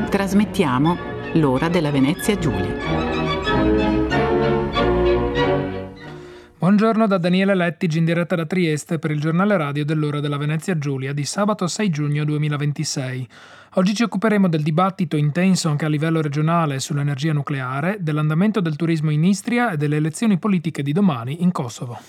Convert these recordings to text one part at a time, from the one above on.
Trasmettiamo l'ora della Venezia Giulia. Buongiorno da Daniele Lettigi in diretta da Trieste per il giornale radio dell'ora della Venezia Giulia di sabato 6 giugno 2026. Oggi ci occuperemo del dibattito intenso anche a livello regionale sull'energia nucleare, dell'andamento del turismo in Istria e delle elezioni politiche di domani in Kosovo.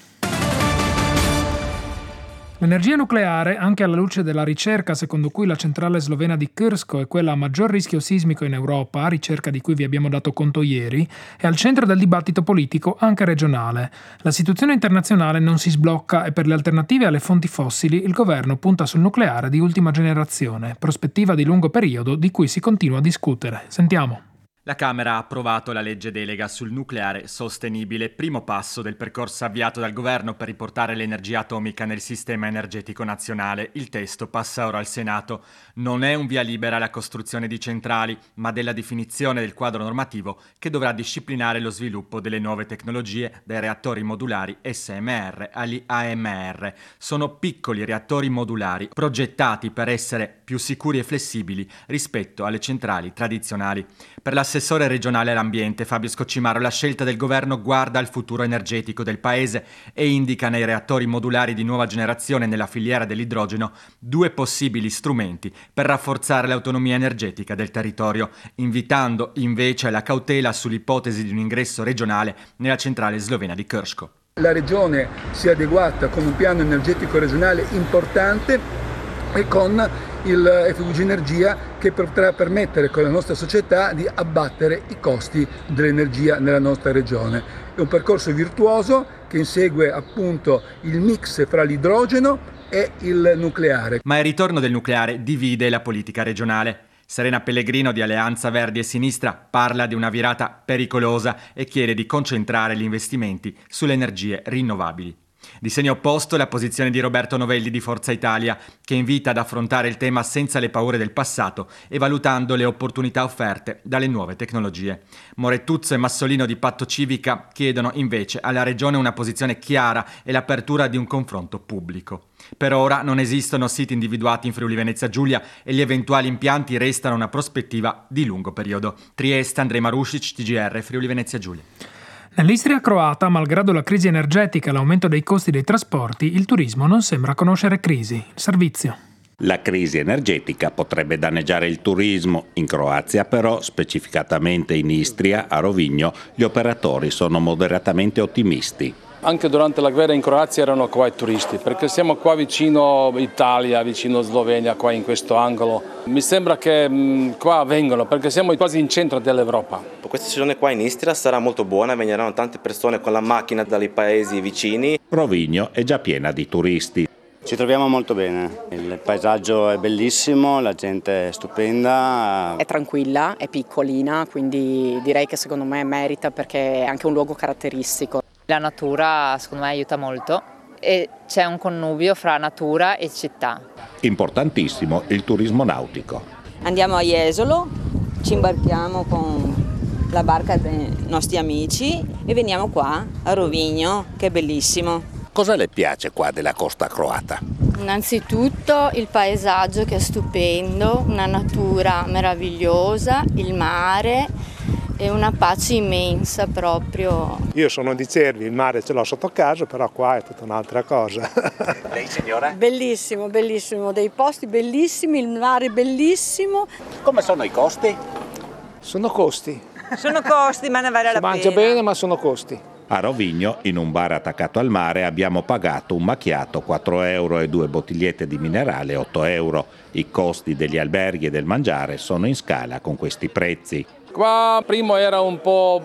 L'energia nucleare, anche alla luce della ricerca secondo cui la centrale slovena di Krško è quella a maggior rischio sismico in Europa, ricerca di cui vi abbiamo dato conto ieri, è al centro del dibattito politico anche regionale. La situazione internazionale non si sblocca e per le alternative alle fonti fossili il governo punta sul nucleare di ultima generazione, prospettiva di lungo periodo di cui si continua a discutere. Sentiamo. La Camera ha approvato la legge delega sul nucleare sostenibile, primo passo del percorso avviato dal governo per riportare l'energia atomica nel sistema energetico nazionale. Il testo passa ora al Senato. Non è un via libera alla costruzione di centrali, ma della definizione del quadro normativo che dovrà disciplinare lo sviluppo delle nuove tecnologie, dai reattori modulari SMR agli AMR. Sono piccoli reattori modulari progettati per essere più sicuri e flessibili rispetto alle centrali tradizionali. Per l'assessore regionale all'ambiente Fabio Scocimaro la scelta del governo guarda al futuro energetico del paese e indica nei reattori modulari di nuova generazione nella filiera dell'idrogeno due possibili strumenti per rafforzare l'autonomia energetica del territorio, invitando invece alla cautela sull'ipotesi di un ingresso regionale nella centrale slovena di Krško. La regione si è adeguata con un piano energetico regionale importante e con il FVG Energia che potrà permettere con la nostra società di abbattere i costi dell'energia nella nostra regione. È un percorso virtuoso che insegue appunto il mix fra l'idrogeno e il nucleare. Ma il ritorno del nucleare divide la politica regionale. Serena Pellegrino di Alleanza Verdi e Sinistra parla di una virata pericolosa e chiede di concentrare gli investimenti sulle energie rinnovabili. Di segno opposto la posizione di Roberto Novelli di Forza Italia, che invita ad affrontare il tema senza le paure del passato e valutando le opportunità offerte dalle nuove tecnologie. Morettuzzo e Massolino di Patto Civica chiedono invece alla Regione una posizione chiara e l'apertura di un confronto pubblico. Per ora non esistono siti individuati in Friuli Venezia Giulia e gli eventuali impianti restano una prospettiva di lungo periodo. Trieste, Andrej Marušić, TGR, Friuli Venezia Giulia. Nell'Istria croata, malgrado la crisi energetica e l'aumento dei costi dei trasporti, il turismo non sembra conoscere crisi. Il servizio. La crisi energetica potrebbe danneggiare il turismo. In Croazia, però, specificatamente in Istria, a Rovigno, gli operatori sono moderatamente ottimisti. Anche durante la guerra in Croazia erano qua i turisti, perché siamo qua vicino Italia, vicino Slovenia, qua in questo angolo. Mi sembra che qua vengono, perché siamo quasi in centro dell'Europa. Questa stagione qua in Istria sarà molto buona, veniranno tante persone con la macchina dai paesi vicini. Rovigno è già piena di turisti. Ci troviamo molto bene, il paesaggio è bellissimo, la gente è stupenda. È tranquilla, è piccolina, quindi direi che secondo me merita perché è anche un luogo caratteristico. La natura secondo me aiuta molto e c'è un connubio fra natura e città. Importantissimo il turismo nautico. Andiamo a Jesolo, ci imbarchiamo con la barca dei nostri amici e veniamo qua a Rovigno, che è bellissimo. Cosa le piace qua della costa croata? Innanzitutto il paesaggio che è stupendo, una natura meravigliosa, il mare e una pace immensa proprio. Io sono di Cervi, il mare ce l'ho sotto casa, però qua è tutta un'altra cosa. Lei signora? Bellissimo, bellissimo, dei posti bellissimi, il mare bellissimo. Come sono i costi? Sono costi. Sono costi, ma ne vale la pena. Si mangia bene, ma sono costi. A Rovigno, in un bar attaccato al mare, abbiamo pagato un macchiato 4 euro e 2 bottigliette di minerale 8 euro. I costi degli alberghi e del mangiare sono in scala con questi prezzi. Qua prima erano un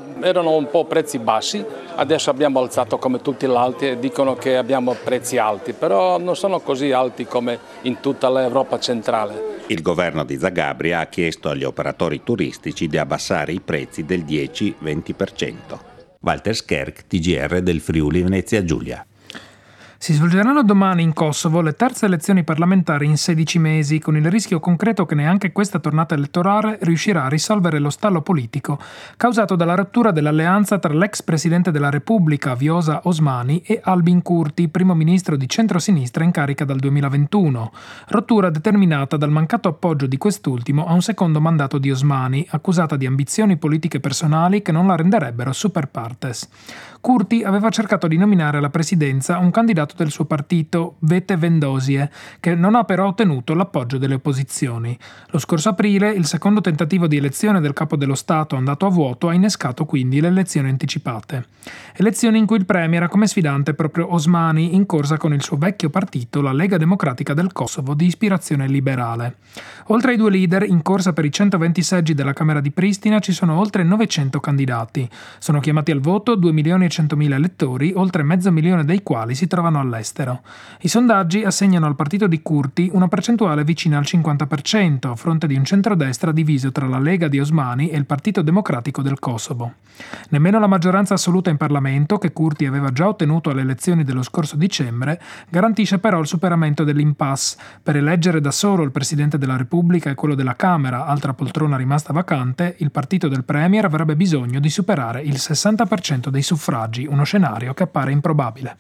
po' prezzi bassi, adesso abbiamo alzato come tutti gli altri e dicono che abbiamo prezzi alti, però non sono così alti come in tutta l'Europa centrale. Il governo di Zagabria ha chiesto agli operatori turistici di abbassare i prezzi del 10-20%. Walter Scherk, TGR del Friuli Venezia Giulia. Si svolgeranno domani in Kosovo le terze elezioni parlamentari in 16 mesi, con il rischio concreto che neanche questa tornata elettorale riuscirà a risolvere lo stallo politico causato dalla rottura dell'alleanza tra l'ex presidente della Repubblica, Vjosa Osmani, e Albin Kurti, primo ministro di centrosinistra in carica dal 2021. Rottura determinata dal mancato appoggio di quest'ultimo a un secondo mandato di Osmani, accusata di ambizioni politiche personali che non la renderebbero super partes. Kurti aveva cercato di nominare alla presidenza un candidato del suo partito, Vete Vendosie, che non ha però ottenuto l'appoggio delle opposizioni. Lo scorso aprile, il secondo tentativo di elezione del capo dello Stato andato a vuoto ha innescato quindi le elezioni anticipate. Elezioni in cui il premier ha come sfidante proprio Osmani, in corsa con il suo vecchio partito, la Lega Democratica del Kosovo, di ispirazione liberale. Oltre ai due leader, in corsa per i 120 seggi della Camera di Pristina ci sono oltre 900 candidati. Sono chiamati al voto 2.100.000 elettori, oltre 500.000 dei quali si trovano all'estero. I sondaggi assegnano al partito di Kurti una percentuale vicina al 50%, a fronte di un centrodestra diviso tra la Lega di Osmani e il Partito Democratico del Kosovo. Nemmeno la maggioranza assoluta in Parlamento, che Kurti aveva già ottenuto alle elezioni dello scorso dicembre, garantisce però il superamento dell'impasse. Per eleggere da solo il Presidente della Repubblica e quello della Camera, altra poltrona rimasta vacante, il partito del Premier avrebbe bisogno di superare il 60% dei suffragi, uno scenario che appare improbabile.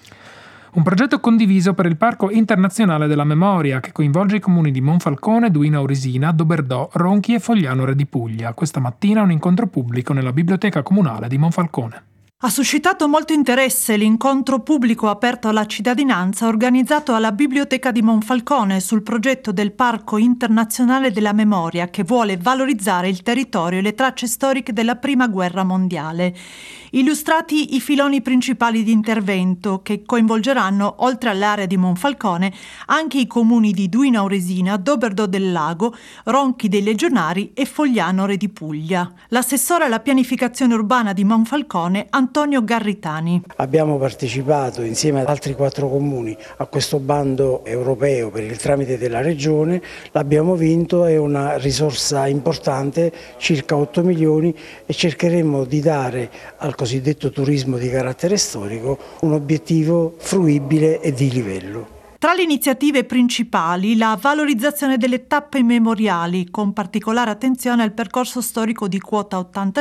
Un progetto condiviso per il Parco Internazionale della Memoria che coinvolge i comuni di Monfalcone, Duino Aurisina, Doberdò, Ronchi e Fogliano Re di Puglia. Questa mattina un incontro pubblico nella Biblioteca Comunale di Monfalcone. Ha suscitato molto interesse l'incontro pubblico aperto alla cittadinanza organizzato alla Biblioteca di Monfalcone sul progetto del Parco Internazionale della Memoria che vuole valorizzare il territorio e le tracce storiche della Prima Guerra Mondiale. Illustrati i filoni principali di intervento che coinvolgeranno, oltre all'area di Monfalcone, anche i comuni di Duino Auresina, Doberdò del Lago, Ronchi dei Legionari e Fogliano Re di Puglia. L'assessore alla pianificazione urbana di Monfalcone, Antonio Garritani. Abbiamo partecipato insieme ad altri 4 comuni a questo bando europeo per il tramite della Regione, l'abbiamo vinto, è una risorsa importante, circa 8 milioni, e cercheremo di dare al cosiddetto turismo di carattere storico un obiettivo fruibile e di livello. Tra le iniziative principali, la valorizzazione delle tappe memoriali, con particolare attenzione al percorso storico di Quota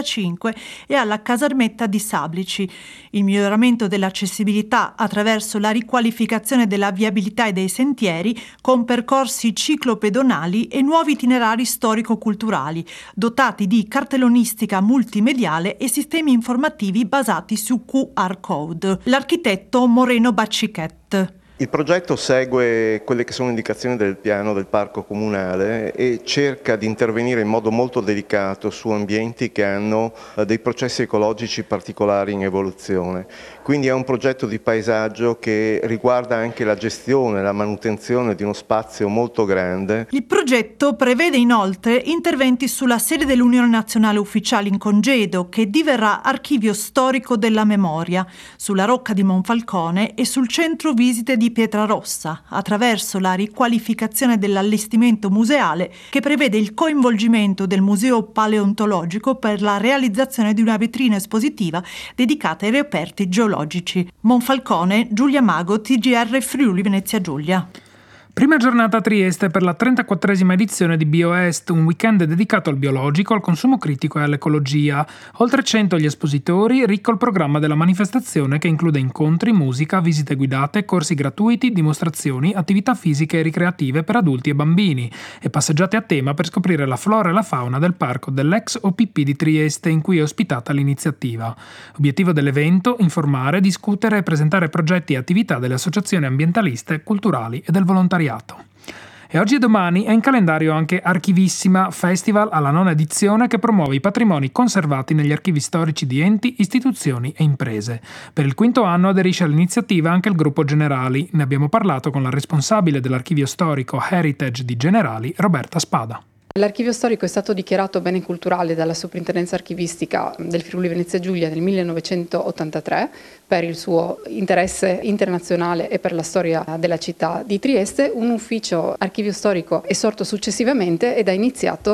85 e alla casermetta di Sablici, il miglioramento dell'accessibilità attraverso la riqualificazione della viabilità e dei sentieri, con percorsi ciclopedonali e nuovi itinerari storico-culturali, dotati di cartellonistica multimediale e sistemi informativi basati su QR code. L'architetto Moreno Baccichet. Il progetto segue quelle che sono indicazioni del piano del parco comunale e cerca di intervenire in modo molto delicato su ambienti che hanno dei processi ecologici particolari in evoluzione. Quindi è un progetto di paesaggio che riguarda anche la gestione, la manutenzione di uno spazio molto grande. Il progetto prevede inoltre interventi sulla sede dell'Unione Nazionale Ufficiali in Congedo, che diverrà archivio storico della memoria, sulla Rocca di Monfalcone e sul centro visite di Pietrarossa, attraverso la riqualificazione dell'allestimento museale che prevede il coinvolgimento del Museo Paleontologico per la realizzazione di una vetrina espositiva dedicata ai reperti geologici. Monfalcone, Giulia Mago, TGR Friuli Venezia Giulia. Prima giornata a Trieste per la 34esima edizione di BioEst, un weekend dedicato al biologico, al consumo critico e all'ecologia. Oltre 100 gli espositori, ricco il programma della manifestazione che include incontri, musica, visite guidate, corsi gratuiti, dimostrazioni, attività fisiche e ricreative per adulti e bambini e passeggiate a tema per scoprire la flora e la fauna del parco dell'ex OPP di Trieste in cui è ospitata l'iniziativa. Obiettivo dell'evento: informare, discutere e presentare progetti e attività delle associazioni ambientaliste, culturali e del volontariato. E oggi e domani è in calendario anche Archivissima, festival alla 9ª edizione che promuove i patrimoni conservati negli archivi storici di enti, istituzioni e imprese. Per il 5º anno aderisce all'iniziativa anche il gruppo Generali. Ne abbiamo parlato con la responsabile dell'archivio storico Heritage di Generali, Roberta Spada. L'archivio storico è stato dichiarato bene culturale dalla Soprintendenza Archivistica del Friuli Venezia Giulia nel 1983 per il suo interesse internazionale e per la storia della città di Trieste. Un ufficio archivio storico è sorto successivamente ed ha iniziato